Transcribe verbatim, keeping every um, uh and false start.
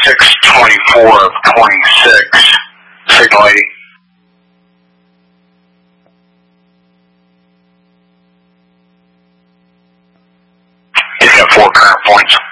six twenty-four of twenty-six, signal eighty. He's got four current points.